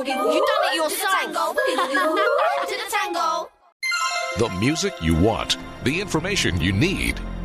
You done it yourself. To the tango. The music you want, the information you need.